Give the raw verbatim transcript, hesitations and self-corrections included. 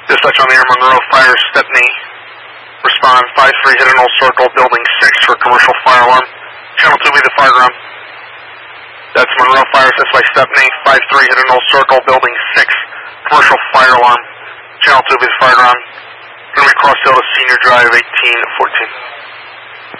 Dispatch on the air, Monroe Fire, Stepney. Respond, five three, hit an old circle, building six for commercial fire alarm. Channel two, be the fire ground. That's Monroe Fire, assist by Stepney, five three, hit an old circle, building six, commercial fire alarm. Channel two, be the fire ground. Going to be cross hill to Senior Drive, eighteen fourteen.